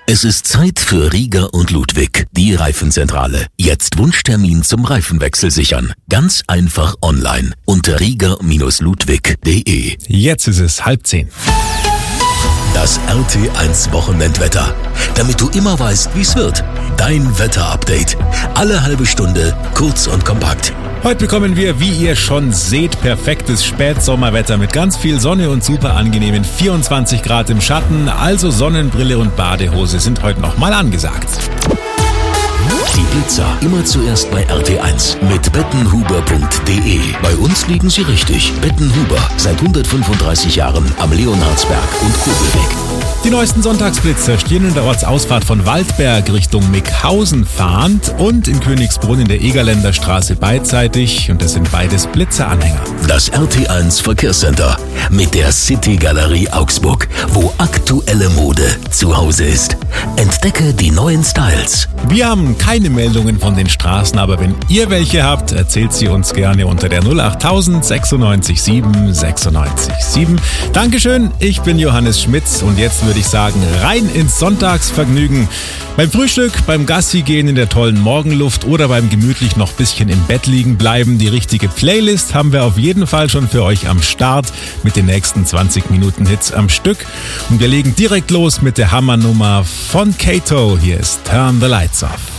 Es ist Zeit für Rieger und Ludwig, die Reifenzentrale. Jetzt Wunschtermin zum Reifenwechsel sichern. Ganz einfach online unter rieger-ludwig.de. Jetzt ist es 9:30. Das RT1 Wochenendwetter. Damit du immer weißt, wie es wird. Dein Wetterupdate. Alle halbe Stunde, kurz und kompakt. Heute bekommen wir, wie ihr schon seht, perfektes Spätsommerwetter mit ganz viel Sonne und super angenehmen 24 Grad im Schatten. Also Sonnenbrille und Badehose sind heute nochmal angesagt. Die Blitzer immer zuerst bei RT1 mit bettenhuber.de. Bei uns liegen sie richtig. Bettenhuber, seit 135 Jahren am Leonhardsberg und Kobelweg. Die neuesten Sonntagsblitzer stehen in der Ortsausfahrt von Waldberg Richtung Mickhausen fahrend und in Königsbrunn in der Egerländer Straße beidseitig. Und das sind beides Blitzeranhänger. Das RT1 Verkehrscenter mit der City Galerie Augsburg, wo aktuelle Mode zu Hause ist. Entdecke die neuen Styles. Wir haben keine Meldungen von den Straßen, aber wenn ihr welche habt, erzählt sie uns gerne unter der 08000 96 7 96 7. Dankeschön, ich bin Johannes Schmitz und jetzt würde ich sagen, rein ins Sonntagsvergnügen. Beim Frühstück, beim Gassi gehen in der tollen Morgenluft oder beim gemütlich noch ein bisschen im Bett liegen bleiben. Die richtige Playlist haben wir auf jeden Fall schon für euch am Start mit den nächsten 20 Minuten Hits am Stück. Und wir legen direkt los mit der Hammernummer von Kato. Hier ist Turn the Lights Off.